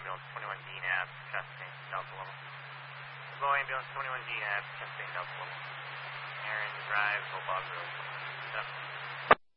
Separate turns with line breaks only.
ambulance 21D nav, chest pain, Delta level. Slow ambulance 21D nav, chest pain, Delta level. Aaron Drive, Bulldog Road.